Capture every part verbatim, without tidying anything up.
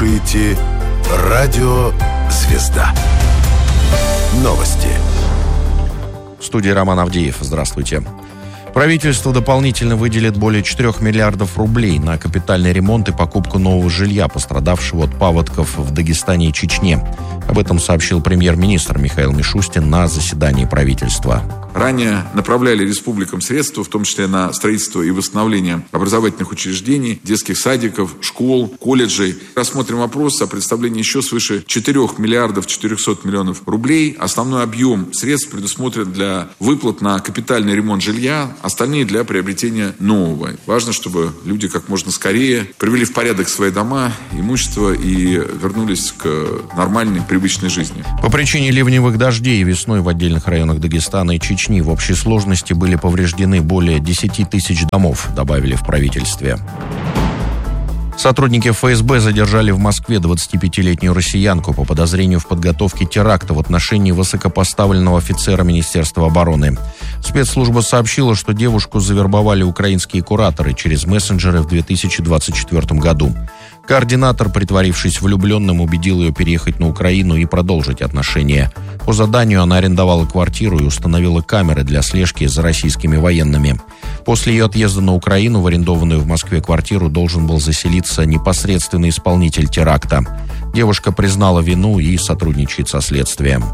слушаете «Радио Звезда». Новости. В студии Роман Авдеев. Здравствуйте. Правительство дополнительно выделит более четырех миллиардов рублей на капитальный ремонт и покупку нового жилья, пострадавшего от паводков в Дагестане и Чечне. Об этом сообщил премьер-министр Михаил Мишустин на заседании правительства. Ранее направляли республикам средства, в том числе на строительство и восстановление образовательных учреждений, детских садиков, школ, колледжей. Рассмотрим вопрос о представлении еще свыше четырёх миллиардов четырехсот миллионов рублей. Основной объем средств предусмотрен для выплат на капитальный ремонт жилья, остальные для приобретения нового. Важно, чтобы люди как можно скорее привели в порядок свои дома, имущество и вернулись к нормальной, привычной жизни. По причине ливневых дождей весной в отдельных районах Дагестана и Чечни в общей сложности были повреждены более десяти тысяч домов, добавили в правительстве. Сотрудники эф эс бэ задержали в Москве двадцатипятилетнюю россиянку по подозрению в подготовке теракта в отношении высокопоставленного офицера Министерства обороны. Спецслужба сообщила, что девушку завербовали украинские кураторы через мессенджеры в две тысячи двадцать четвёртом году. Координатор, притворившись влюбленным, убедил ее переехать на Украину и продолжить отношения. По заданию она арендовала квартиру и установила камеры для слежки за российскими военными. После ее отъезда на Украину в арендованную в Москве квартиру должен был заселиться непосредственный исполнитель теракта. Девушка признала вину и сотрудничает со следствием.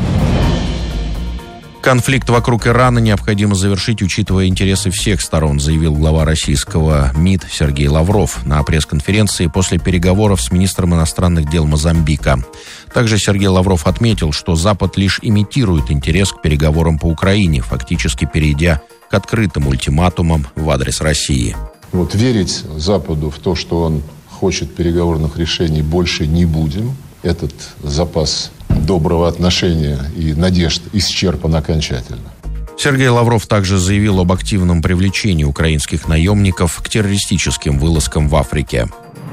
Конфликт вокруг Ирана необходимо завершить, учитывая интересы всех сторон, заявил глава российского МИД Сергей Лавров на пресс-конференции после переговоров с министром иностранных дел Мозамбика. Также Сергей Лавров отметил, что Запад лишь имитирует интерес к переговорам по Украине, фактически перейдя к открытым ультиматумам в адрес России. Вот верить Западу в то, что он хочет переговорных решений, больше не будем. Этот запас доброго отношения и надежд исчерпан окончательно. Сергей Лавров также заявил об активном привлечении украинских наемников к террористическим вылазкам в Африке.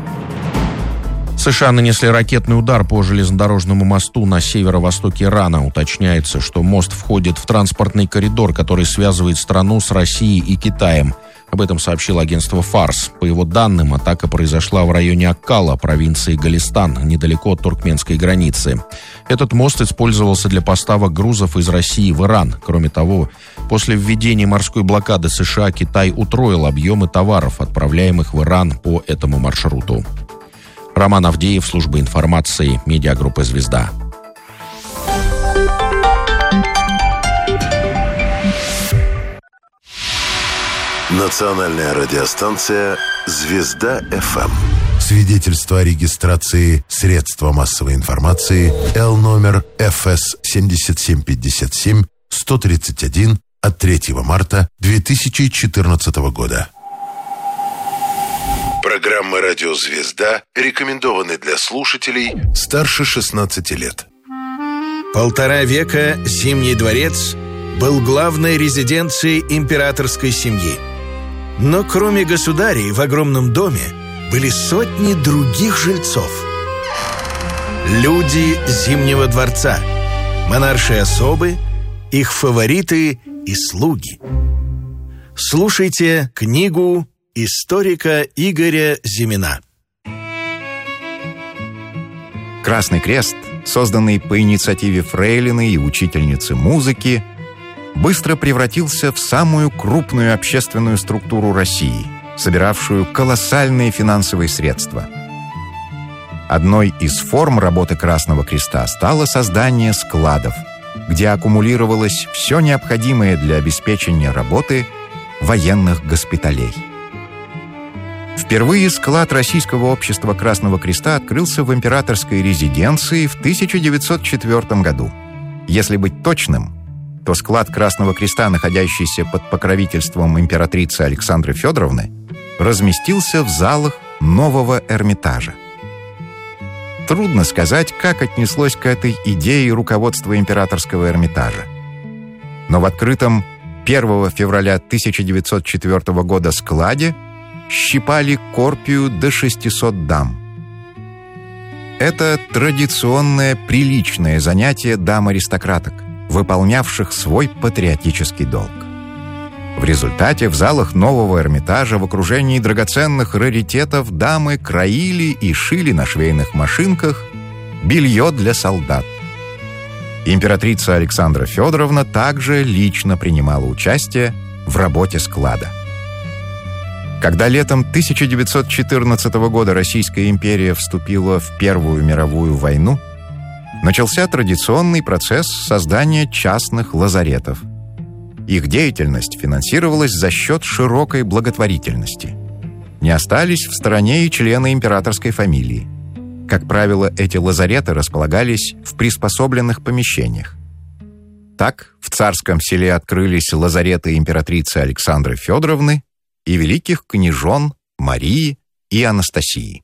США нанесли ракетный удар по железнодорожному мосту на северо-востоке Ирана. Уточняется, что мост входит в транспортный коридор, который связывает страну с Россией и Китаем. Об этом сообщило агентство «Фарс». По его данным, атака произошла в районе Аккала, провинции Голестан, недалеко от туркменской границы. Этот мост использовался для поставок грузов из России в Иран. Кроме того, после введения морской блокады США Китай утроил объемы товаров, отправляемых в Иран по этому маршруту. Роман Авдеев, служба информации, медиагруппа «Звезда». Национальная радиостанция «Звезда эф эм». Свидетельство о регистрации средства массовой информации Л номер эф эс семь семь пять семь сто тридцать один от третьего марта две тысячи четырнадцатого года. Программа «Радио Звезда» рекомендованы для слушателей старше шестнадцати лет. Полтора века Зимний дворец был главной резиденцией императорской семьи. Но кроме государей в огромном доме были сотни других жильцов. Люди Зимнего дворца, монаршие особы, их фавориты и слуги. Слушайте книгу историка Игоря Зимина. Красный Крест, созданный по инициативе фрейлины и учительницы музыки, быстро превратился в самую крупную общественную структуру России, собиравшую колоссальные финансовые средства. Одной из форм работы Красного Креста стало создание складов, где аккумулировалось все необходимое для обеспечения работы военных госпиталей. Впервые склад Российского общества Красного Креста открылся в императорской резиденции в тысяча девятьсот четвёртом году. Если быть точным, то склад Красного Креста, находящийся под покровительством императрицы Александры Федоровны, разместился в залах нового Эрмитажа. Трудно сказать, как отнеслось к этой идее руководство императорского Эрмитажа. Но в открытом первого февраля тысяча девятьсот четвёртого года складе щипали корпию до шестисот дам. Это традиционное приличное занятие дам-аристократок, выполнявших свой патриотический долг. В результате в залах нового Эрмитажа в окружении драгоценных раритетов дамы краили и шили на швейных машинках белье для солдат. Императрица Александра Федоровна также лично принимала участие в работе склада. Когда летом тысяча девятьсот четырнадцатого года Российская империя вступила в Первую мировую войну, начался традиционный процесс создания частных лазаретов. Их деятельность финансировалась за счет широкой благотворительности. Не остались в стороне и члены императорской фамилии. Как правило, эти лазареты располагались в приспособленных помещениях. Так, в Царском Селе открылись лазареты императрицы Александры Федоровны и великих княжон Марии и Анастасии.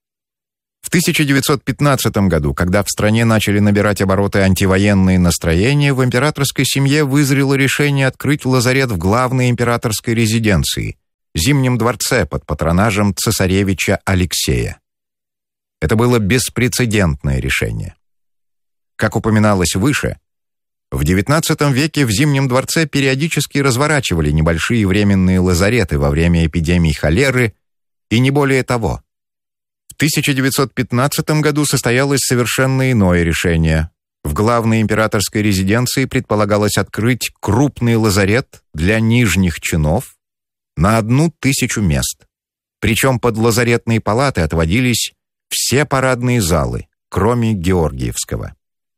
В тысяча девятьсот пятнадцатом году, когда в стране начали набирать обороты антивоенные настроения, в императорской семье вызрело решение открыть лазарет в главной императорской резиденции – Зимнем дворце под патронажем цесаревича Алексея. Это было беспрецедентное решение. Как упоминалось выше, в девятнадцатом веке в Зимнем дворце периодически разворачивали небольшие временные лазареты во время эпидемий холеры и не более того. В тысяча девятьсот пятнадцатом году состоялось совершенно иное решение. В главной императорской резиденции предполагалось открыть крупный лазарет для нижних чинов на одну тысячу мест. Причем под лазаретные палаты отводились все парадные залы, кроме Георгиевского.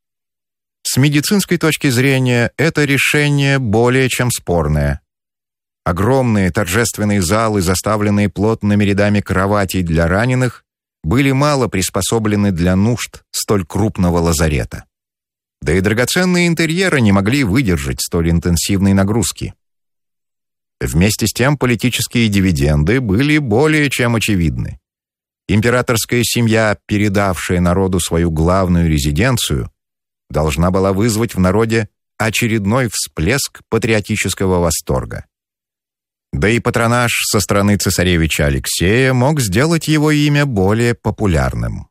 С медицинской точки зрения это решение более чем спорное. Огромные торжественные залы, заставленные плотными рядами кроватей для раненых, были мало приспособлены для нужд столь крупного лазарета. Да и драгоценные интерьеры не могли выдержать столь интенсивной нагрузки. Вместе с тем политические дивиденды были более чем очевидны. Императорская семья, передавшая народу свою главную резиденцию, должна была вызвать в народе очередной всплеск патриотического восторга. Да и патронаж со стороны цесаревича Алексея мог сделать его имя более популярным.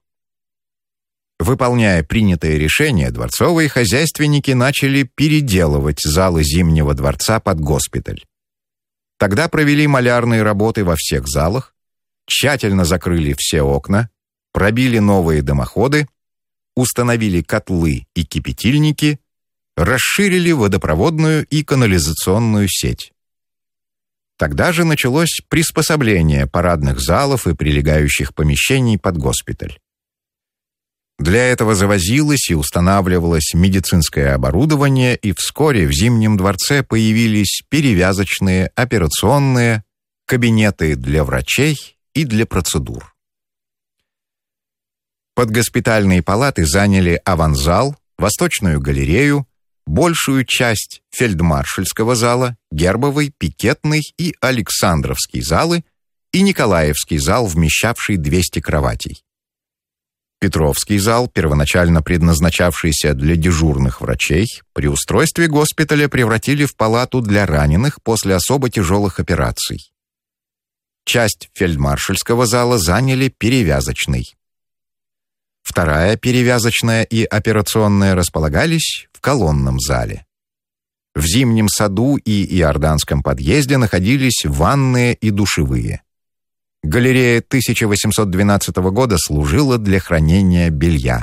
Выполняя принятое решение, дворцовые хозяйственники начали переделывать залы Зимнего дворца под госпиталь. Тогда провели малярные работы во всех залах, тщательно закрыли все окна, пробили новые дымоходы, установили котлы и кипятильники, расширили водопроводную и канализационную сеть. Тогда же началось приспособление парадных залов и прилегающих помещений под госпиталь. Для этого завозилось и устанавливалось медицинское оборудование, и вскоре в Зимнем дворце появились перевязочные, операционные, кабинеты для врачей и для процедур. Подгоспитальные палаты заняли аванзал, Восточную галерею, большую часть фельдмаршальского зала, Гербовый, Пикетный и Александровский залы и Николаевский зал, вмещавший двести кроватей. Петровский зал, первоначально предназначавшийся для дежурных врачей, при устройстве госпиталя превратили в палату для раненых после особо тяжелых операций. Часть фельдмаршальского зала заняли перевязочный. Вторая перевязочная и операционная располагались в колонном зале. В Зимнем саду и Иорданском подъезде находились ванные и душевые. Галерея тысяча восемьсот двенадцатого года служила для хранения белья.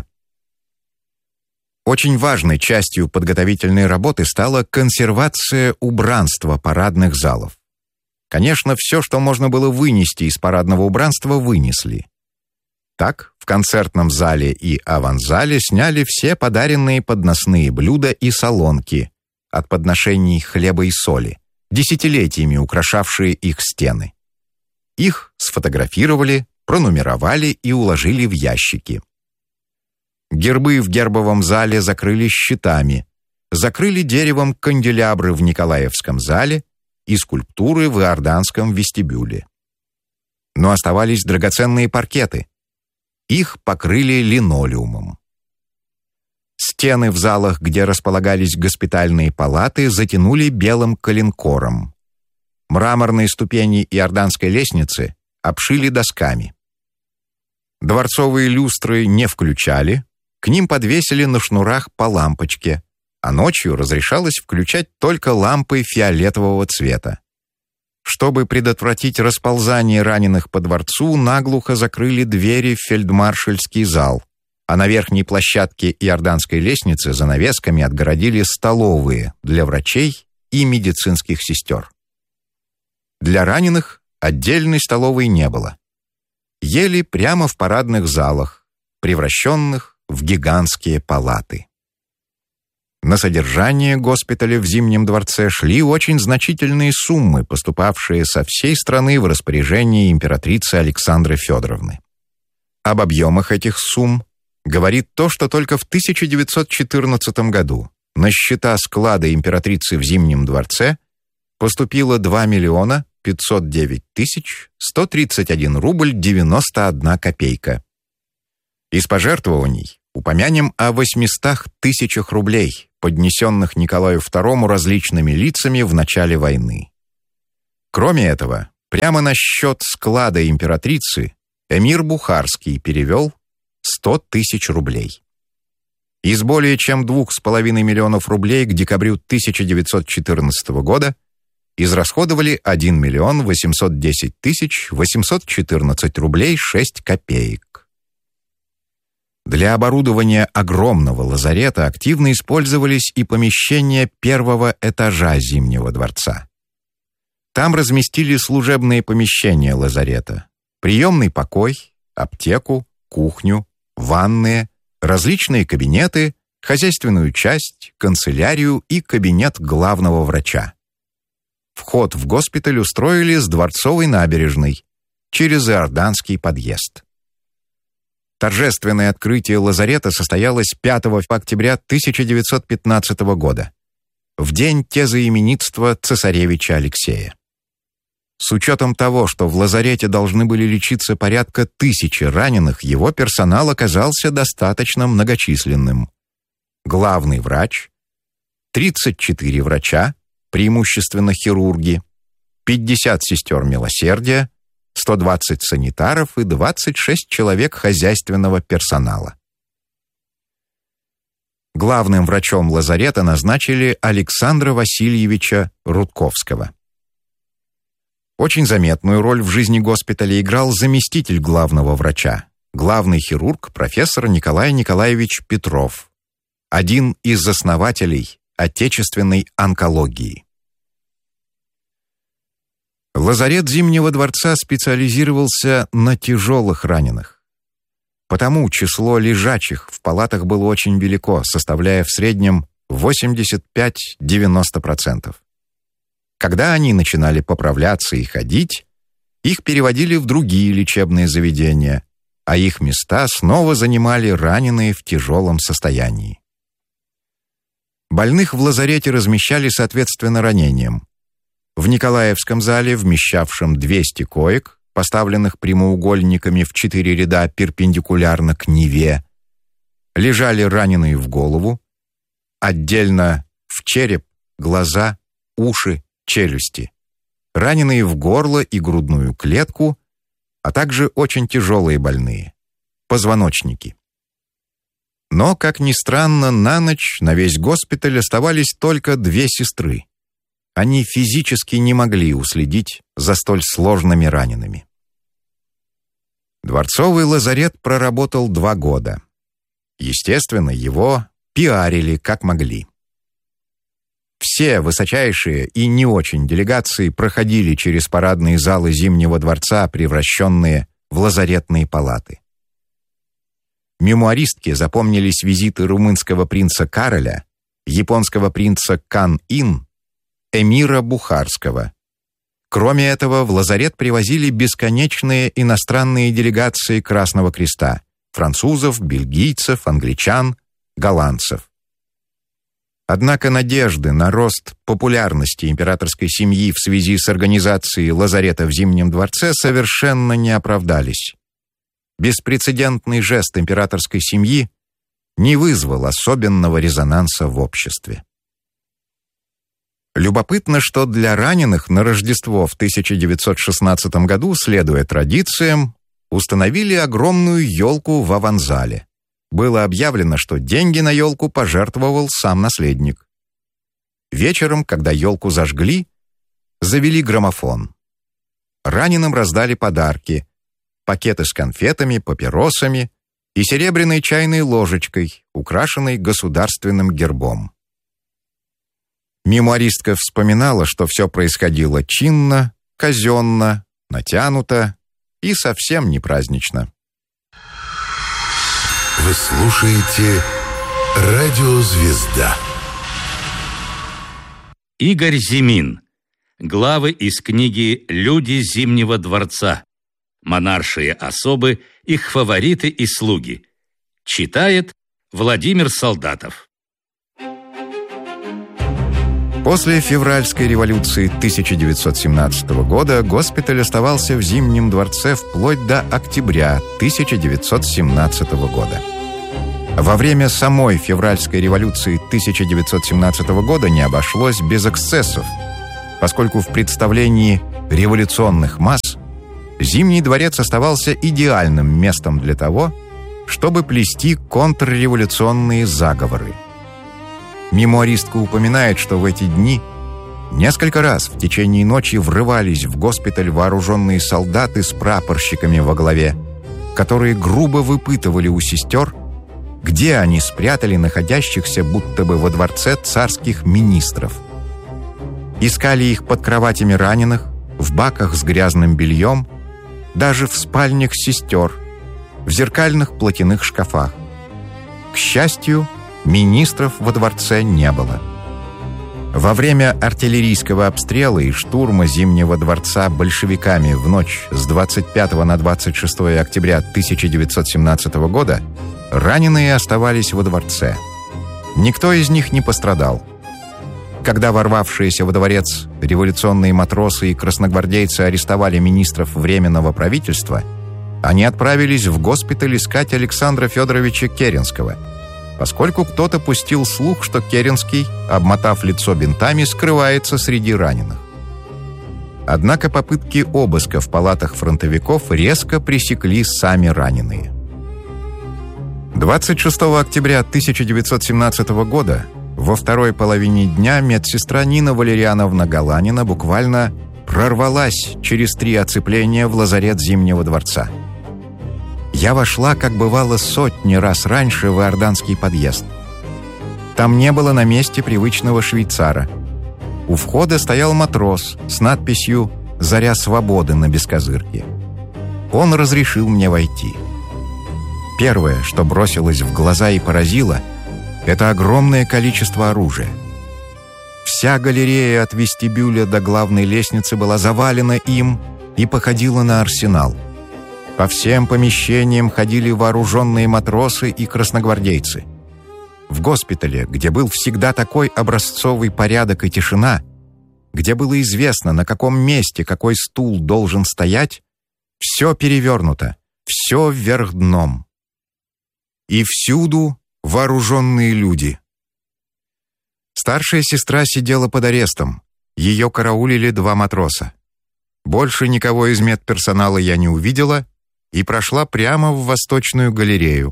Очень важной частью подготовительной работы стала консервация убранства парадных залов. Конечно, все, что можно было вынести из парадного убранства, вынесли. Так, в концертном зале и аванзале сняли все подаренные подносные блюда и солонки от подношений хлеба и соли, десятилетиями украшавшие их стены. Их сфотографировали, пронумеровали и уложили в ящики. Гербы в гербовом зале закрыли щитами, закрыли деревом канделябры в Николаевском зале и скульптуры в Иорданском вестибюле. Но оставались драгоценные паркеты. Их покрыли линолеумом. Стены в залах, где располагались госпитальные палаты, затянули белым коленкором. Мраморные ступени иорданской лестницы обшили досками. Дворцовые люстры не включали, к ним подвесили на шнурах по лампочке, а ночью разрешалось включать только лампы фиолетового цвета. Чтобы предотвратить расползание раненых по дворцу, наглухо закрыли двери в фельдмаршальский зал, а на верхней площадке Иорданской лестницы занавесками отгородили столовые для врачей и медицинских сестер. Для раненых отдельной столовой не было. Ели прямо в парадных залах, превращенных в гигантские палаты. На содержание госпиталя в Зимнем дворце шли очень значительные суммы, поступавшие со всей страны в распоряжение императрицы Александры Федоровны. Об объемах этих сумм говорит то, что только в тысяча девятьсот четырнадцатом году на счета склада императрицы в Зимнем дворце поступило два миллиона пятьсот девять тысяч сто тридцать один рубль девяносто одна копейка. Из пожертвований упомянем о восьмистах тысячах рублей, поднесенных Николаю второму различными лицами в начале войны. Кроме этого, прямо на счет склада императрицы эмир Бухарский перевел сто тысяч рублей. Из более чем двух с половиной миллионов рублей к декабрю тысяча девятьсот четырнадцатого года израсходовали один миллион восемьсот десять тысяч восемьсот четырнадцать рублей шесть копеек. Для оборудования огромного лазарета активно использовались и помещения первого этажа Зимнего дворца. Там разместили служебные помещения лазарета, приемный покой, аптеку, кухню, ванные, различные кабинеты, хозяйственную часть, канцелярию и кабинет главного врача. Вход в госпиталь устроили с Дворцовой набережной через Иорданский подъезд. Торжественное открытие лазарета состоялось пятого октября тысяча девятьсот пятнадцатого года, в день тезоименитства цесаревича Алексея. С учетом того, что в лазарете должны были лечиться порядка тысячи раненых, его персонал оказался достаточно многочисленным. Главный врач, тридцать четыре врача, преимущественно хирурги, пятьдесят сестер милосердия, сто двадцать санитаров и двадцать шесть человек хозяйственного персонала. Главным врачом лазарета назначили Александра Васильевича Рудковского. Очень заметную роль в жизни госпиталя играл заместитель главного врача, главный хирург профессор Николай Николаевич Петров, один из основателей отечественной онкологии. Лазарет Зимнего дворца специализировался на тяжелых раненых. Потому число лежачих в палатах было очень велико, составляя в среднем восемьдесят пять - девяносто процентов. Когда они начинали поправляться и ходить, их переводили в другие лечебные заведения, а их места снова занимали раненые в тяжелом состоянии. Больных в лазарете размещали соответственно ранениям. В Николаевском зале, вмещавшем двести коек, поставленных прямоугольниками в четыре ряда перпендикулярно к Неве, лежали раненые в голову, отдельно в череп, глаза, уши, челюсти, раненые в горло и грудную клетку, а также очень тяжелые больные, позвоночники. Но, как ни странно, на ночь на весь госпиталь оставались только две сестры. Они физически не могли уследить за столь сложными ранеными. Дворцовый лазарет проработал два года. Естественно, его пиарили как могли. Все высочайшие и не очень делегации проходили через парадные залы Зимнего дворца, превращенные в лазаретные палаты. Мемуаристке запомнились визиты румынского принца Кароля, японского принца Кан-Ин, эмира Бухарского. Кроме этого, в лазарет привозили бесконечные иностранные делегации Красного Креста – французов, бельгийцев, англичан, голландцев. Однако надежды на рост популярности императорской семьи в связи с организацией лазарета в Зимнем дворце совершенно не оправдались. Беспрецедентный жест императорской семьи не вызвал особенного резонанса в обществе. Любопытно, что для раненых на Рождество в тысяча девятьсот шестнадцатом году, следуя традициям, установили огромную елку в аванзале. Было объявлено, что деньги на елку пожертвовал сам наследник. Вечером, когда елку зажгли, завели граммофон, Раненым раздали подарки: пакеты с конфетами, папиросами и серебряной чайной ложечкой, украшенной государственным гербом. Мемуаристка вспоминала, что все происходило чинно, казенно, натянуто и совсем не празднично. Вы слушаете «Радио Звезда». Игорь Зимин. Главы из книги «Люди Зимнего дворца». Монаршие особы, их фавориты и слуги. Читает Владимир Солдатов. После февральской революции тысяча девятьсот семнадцатого года госпиталь оставался в Зимнем дворце вплоть до октября тысяча девятьсот семнадцатого года. Во время самой февральской революции тысяча девятьсот семнадцатого года не обошлось без эксцессов, поскольку в представлении революционных масс Зимний дворец оставался идеальным местом для того, чтобы плести контрреволюционные заговоры. Мемуаристка упоминает, что в эти дни несколько раз в течение ночи врывались в госпиталь вооруженные солдаты с прапорщиками во главе, которые грубо выпытывали у сестер, где они спрятали находящихся будто бы во дворце царских министров. Искали их под кроватями раненых, в баках с грязным бельем, даже в спальнях сестер, в зеркальных платяных шкафах. К счастью, министров во дворце не было. Во время артиллерийского обстрела и штурма Зимнего дворца большевиками в ночь с двадцать пятого на двадцать шестое октября тысяча девятьсот семнадцатого года раненые оставались во дворце. Никто из них не пострадал. Когда ворвавшиеся во дворец революционные матросы и красногвардейцы арестовали министров Временного правительства, они отправились в госпиталь искать Александра Федоровича Керенского, поскольку кто-то пустил слух, что Керенский, обмотав лицо бинтами, скрывается среди раненых. Однако попытки обыска в палатах фронтовиков резко пресекли сами раненые. двадцать шестого октября тысяча девятьсот семнадцатого года во второй половине дня медсестра Нина Валерьяновна Галанина буквально прорвалась через три оцепления в лазарет Зимнего дворца. Я вошла, как бывало сотни раз раньше, в иорданский подъезд. Там не было на месте привычного швейцара. У входа стоял матрос с надписью «Заря свободы» на бескозырке. Он разрешил мне войти. Первое, что бросилось в глаза и поразило, это огромное количество оружия. Вся галерея от вестибюля до главной лестницы была завалена им и походила на арсенал. По всем помещениям ходили вооруженные матросы и красногвардейцы. В госпитале, где был всегда такой образцовый порядок и тишина, где было известно, на каком месте какой стул должен стоять, все перевернуто, все вверх дном. И всюду вооруженные люди. Старшая сестра сидела под арестом. Ее караулили два матроса. Больше никого из медперсонала я не увидела и прошла прямо в Восточную галерею.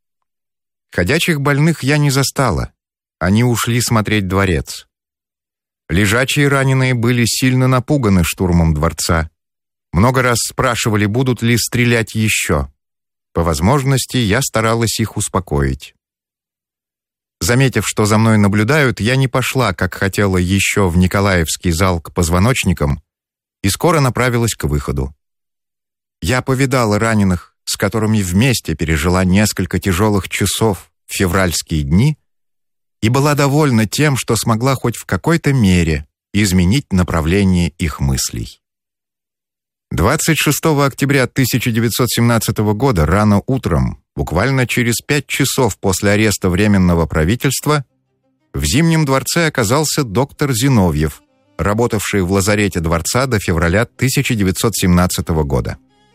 Ходячих больных я не застала. Они ушли смотреть дворец. Лежачие раненые были сильно напуганы штурмом дворца. Много раз спрашивали, будут ли стрелять еще. По возможности я старалась их успокоить. Заметив, что за мной наблюдают, я не пошла, как хотела, еще в Николаевский зал к позвоночникам и скоро направилась к выходу. Я повидала раненых, с которыми вместе пережила несколько тяжелых часов в февральские дни, и была довольна тем, что смогла хоть в какой-то мере изменить направление их мыслей. двадцать шестого октября тысяча девятьсот семнадцатого года рано утром, буквально через пять часов после ареста Временного правительства, в Зимнем дворце оказался доктор Зиновьев, работавший в лазарете дворца до февраля тысяча девятьсот семнадцатого года.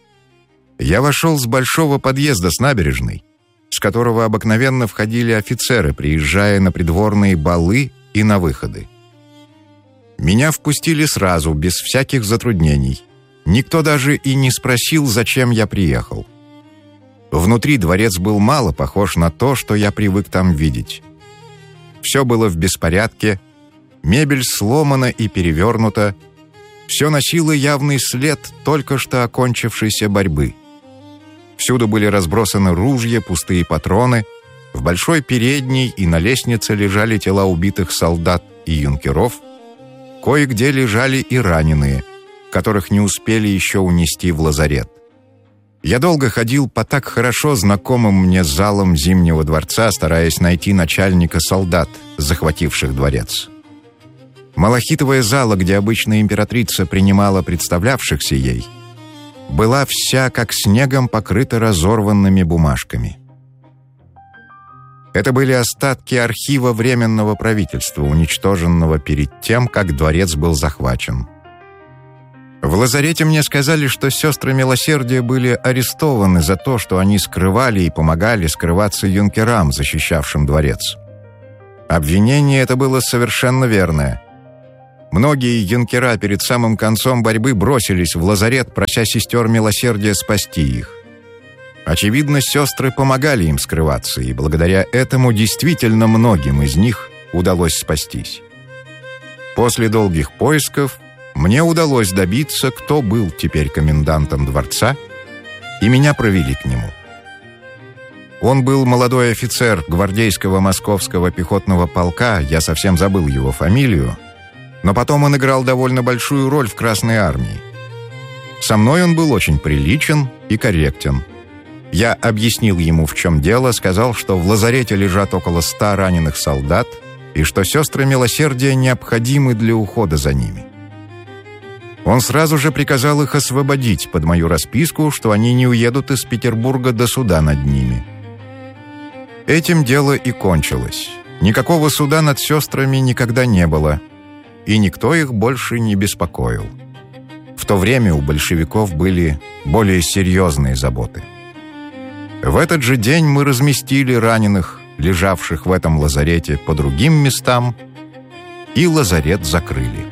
Я вошел с большого подъезда с набережной, с которого обыкновенно входили офицеры, приезжая на придворные балы и на выходы. Меня впустили сразу, без всяких затруднений. Никто даже и не спросил, зачем я приехал. Внутри дворец был мало похож на то, что я привык там видеть. Все было в беспорядке, мебель сломана и перевернута, Все носило явный след только что окончившейся борьбы. Всюду были разбросаны ружья, пустые патроны. В большой передней и на лестнице лежали тела убитых солдат и юнкеров. Кое-где лежали и раненые, которых не успели еще унести в лазарет. Я долго ходил по так хорошо знакомым мне залам Зимнего дворца, стараясь найти начальника солдат, захвативших дворец. Малахитовая зала, где обычно императрица принимала представлявшихся ей, была вся как снегом покрыта разорванными бумажками. Это были остатки архива Временного правительства, уничтоженного перед тем, как дворец был захвачен. В лазарете мне сказали, что сестры милосердия были арестованы за то, что они скрывали и помогали скрываться юнкерам, защищавшим дворец. Обвинение это было совершенно верное. Многие юнкера перед самым концом борьбы бросились в лазарет, прося сестер милосердия спасти их. Очевидно, сестры помогали им скрываться, и благодаря этому действительно многим из них удалось спастись. После долгих поисков мне удалось добиться, кто был теперь комендантом дворца, и меня провели к нему. Он был молодой офицер гвардейского московского пехотного полка, я совсем забыл его фамилию, но потом он играл довольно большую роль в Красной армии. Со мной он был очень приличен и корректен. Я объяснил ему, в чем дело, сказал, что в лазарете лежат около ста раненых солдат и что сестры милосердия необходимы для ухода за ними. Он сразу же приказал их освободить под мою расписку, что они не уедут из Петербурга до суда над ними. Этим дело и кончилось. Никакого суда над сестрами никогда не было, и никто их больше не беспокоил. В то время у большевиков были более серьезные заботы. В этот же день мы разместили раненых, лежавших в этом лазарете, по другим местам, и лазарет закрыли.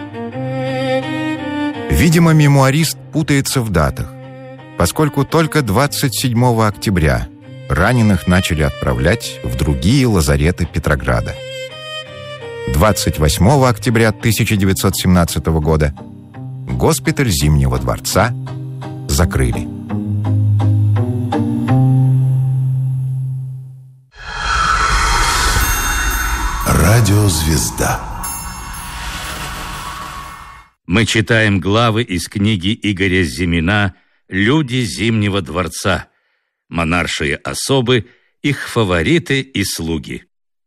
Видимо, мемуарист путается в датах, поскольку только двадцать седьмого октября раненых начали отправлять в другие лазареты Петрограда. двадцать восьмого октября тысяча девятьсот семнадцатого года госпиталь Зимнего дворца закрыли. Радиозвезда. Мы читаем главы из книги Игоря Зимина «Люди Зимнего дворца», монаршие особы, их фавориты и слуги.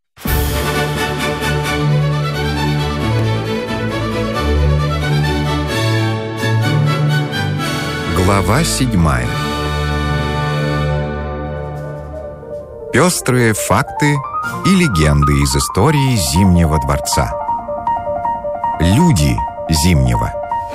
Глава седьмая. Пестрые факты и легенды из истории Зимнего дворца. Люди Зимнего.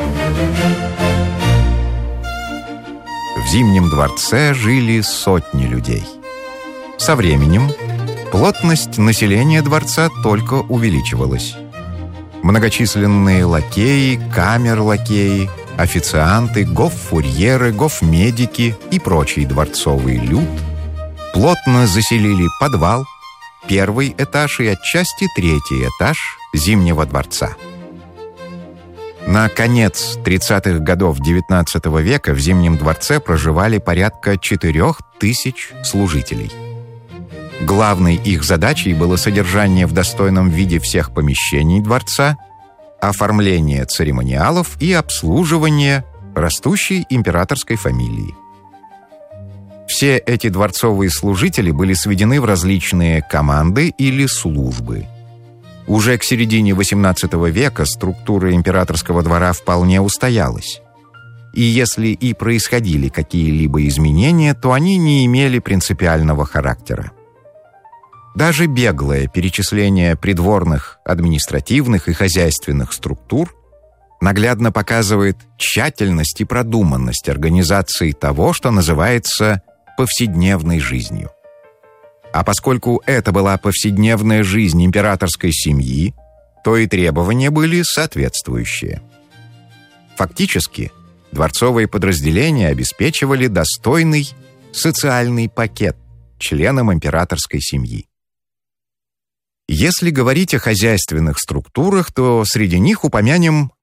В Зимнем дворце жили сотни людей. Со временем плотность населения дворца только увеличивалась. Многочисленные лакеи, камер-лакеи, официанты, гоффурьеры, гофмедики и прочий дворцовый люд плотно заселили подвал, первый этаж и отчасти третий этаж Зимнего дворца. На конец тридцатых годов девятнадцатого века в Зимнем дворце проживали порядка четырех тысяч служителей. Главной их задачей было содержание в достойном виде всех помещений дворца, оформление церемониалов и обслуживание растущей императорской фамилии. Все эти дворцовые служители были сведены в различные команды или службы. Уже к середине восемнадцатого века структура императорского двора вполне устоялась. И если и происходили какие-либо изменения, то они не имели принципиального характера. Даже беглое перечисление придворных, административных и хозяйственных структур наглядно показывает тщательность и продуманность организации того, что называется повседневной жизнью. А поскольку это была повседневная жизнь императорской семьи, то и требования были соответствующие. Фактически, дворцовые подразделения обеспечивали достойный социальный пакет членам императорской семьи. Если говорить о хозяйственных структурах, то среди них упомянем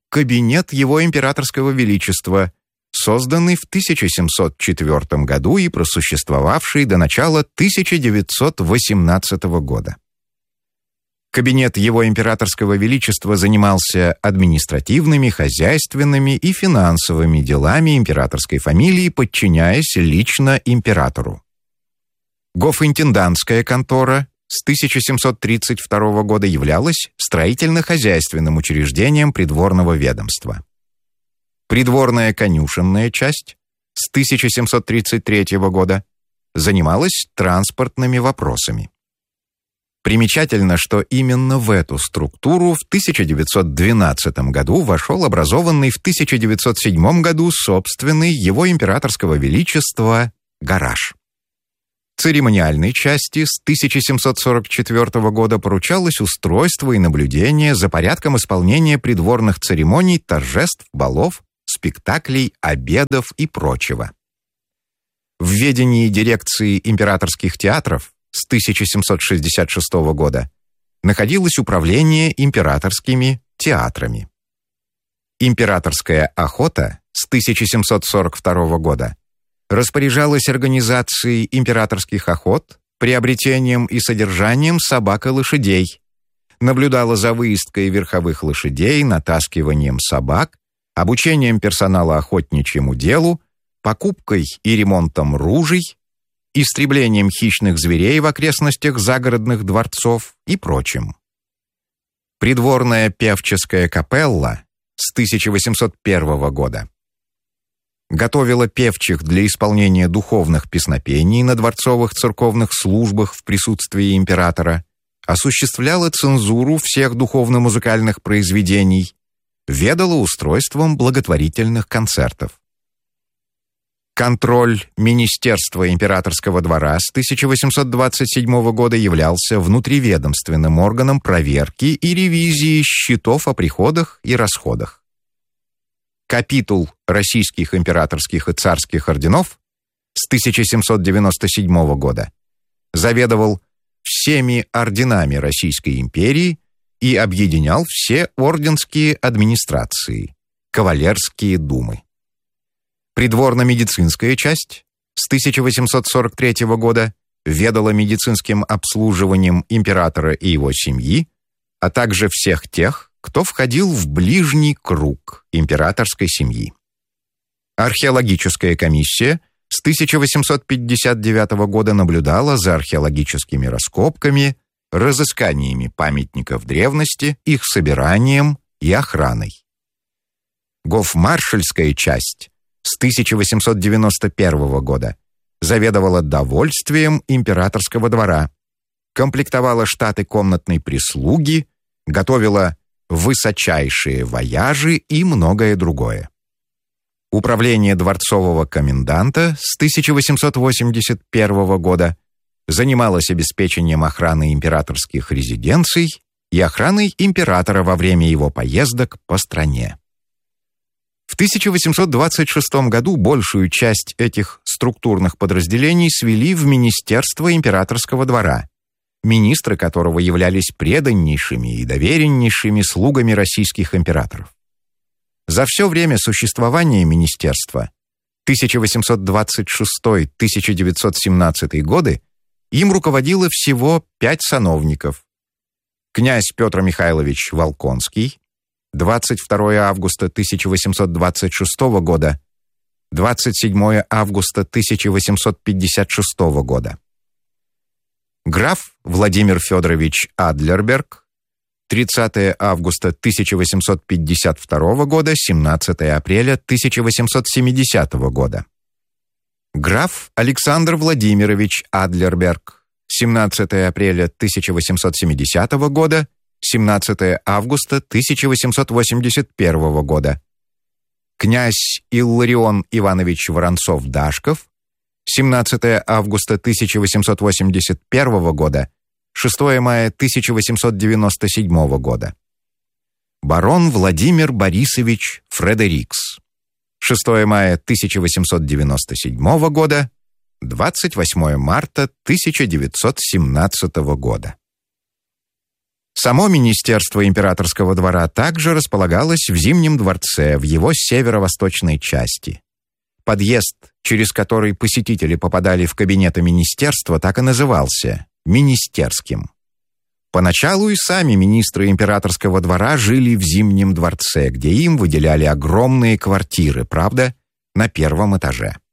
Кабинет Его Императорского Величества, созданный в тысяча семьсот четвёртом году и просуществовавший до начала тысяча девятьсот восемнадцатого года. Кабинет Его Императорского Величества занимался административными, хозяйственными и финансовыми делами императорской фамилии, подчиняясь лично императору. Гофинтендантская контора с тысяча семьсот тридцать второго года являлась строительно-хозяйственным учреждением придворного ведомства. Придворная конюшенная часть с тысяча семьсот тридцать третьего года занималась транспортными вопросами. Примечательно, что именно в эту структуру в тысяча девятьсот двенадцатом году вошел образованный в тысяча девятьсот седьмом году собственный Его Императорского Величества гараж. Церемониальной части с тысяча семьсот сорок четвёртого года поручалось устройство и наблюдение за порядком исполнения придворных церемоний, торжеств, балов, спектаклей, обедов и прочего. В ведении дирекции императорских театров с тысяча семьсот шестьдесят шестого года находилось управление императорскими театрами. Императорская охота с тысяча семьсот сорок второго года распоряжалась организацией императорских охот, приобретением и содержанием собак и лошадей, наблюдала за выездкой верховых лошадей, натаскиванием собак, обучением персонала охотничьему делу, покупкой и ремонтом ружей, истреблением хищных зверей в окрестностях загородных дворцов и прочим. Придворная певческая капелла с тысяча восемьсот первого года готовила певчих для исполнения духовных песнопений на дворцовых церковных службах в присутствии императора, осуществляла цензуру всех духовно-музыкальных произведений, ведала устройством благотворительных концертов. Контроль Министерства императорского двора с тысяча восемьсот двадцать седьмого года являлся внутриведомственным органом проверки и ревизии счетов о приходах и расходах. Капитул российских императорских и царских орденов с тысяча семьсот девяносто седьмого года заведовал всеми орденами Российской империи и объединял все орденские администрации, кавалерские думы. Придворно-медицинская часть с тысяча восемьсот сорок третьего года ведала медицинским обслуживанием императора и его семьи, а также всех тех, кто входил в ближний круг императорской семьи. Археологическая комиссия с тысяча восемьсот пятьдесят девятого года наблюдала за археологическими раскопками, разысканиями памятников древности, их собиранием и охраной. Гофмаршальская часть с тысяча восемьсот девяносто первого года заведовала довольствием императорского двора, комплектовала штаты комнатной прислуги, готовила высочайшие вояжи и многое другое. Управление дворцового коменданта с тысяча восемьсот восемьдесят первого года занималось обеспечением охраны императорских резиденций и охраной императора во время его поездок по стране. В тысяча восемьсот двадцать шестом году большую часть этих структурных подразделений свели в Министерство императорского двора, министры которого являлись преданнейшими и довереннейшими слугами российских императоров. За все время существования министерства тысяча восемьсот двадцать шестой — тысяча девятьсот семнадцатый годы им руководило всего пять сановников. Князь Петр Михайлович Волконский, двадцать второго августа тысяча восемьсот двадцать шестого года, двадцать седьмого августа тысяча восемьсот пятьдесят шестого года. Граф Владимир Федорович Адлерберг, тридцатого августа тысяча восемьсот пятьдесят второго года, семнадцатого апреля тысяча восемьсот семидесятого года. Граф Александр Владимирович Адлерберг, семнадцатого апреля тысяча восемьсот семидесятого года, семнадцатого августа тысяча восемьсот восемьдесят первого года. Князь Илларион Иванович Воронцов-Дашков, семнадцатого августа тысяча восемьсот восемьдесят первого года, шестого мая тысяча восемьсот девяносто седьмого года. Барон Владимир Борисович Фредерикс, шестого мая тысяча восемьсот девяносто седьмого года, двадцать восьмого марта тысяча девятьсот семнадцатого года. Само Министерство императорского двора также располагалось в Зимнем дворце, в его северо-восточной части. Подъезд, через который посетители попадали в кабинеты министерства, так и назывался – Министерским. Поначалу и сами министры императорского двора жили в Зимнем дворце, где им выделяли огромные квартиры, правда, на первом этаже.